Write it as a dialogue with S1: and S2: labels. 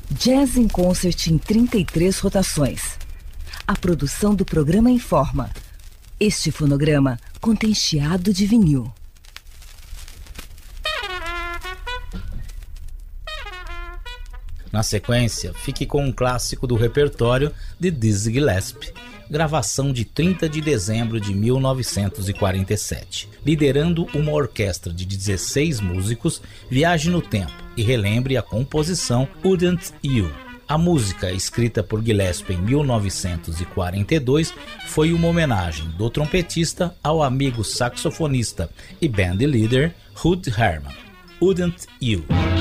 S1: Jazz in Concert em 33 rotações. A produção do programa informa. Este fonograma contém chiado de vinil.
S2: Na sequência, fique com um clássico do repertório de Dizzy Gillespie, gravação de 30 de dezembro de 1947. Liderando uma orquestra de 16 músicos, viaje no tempo e relembre a composição Wouldn't You. A música, escrita por Gillespie em 1942, foi uma homenagem do trompetista ao amigo saxofonista e band leader Woody Herman. Wouldn't You?